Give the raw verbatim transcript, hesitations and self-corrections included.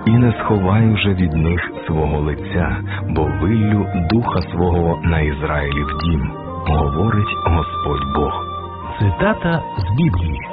і не сховаю вже від них свого лиця, бо виллю духа свого на Ізраїлів дім, говорить Господь Бог. Цитата з Біблії.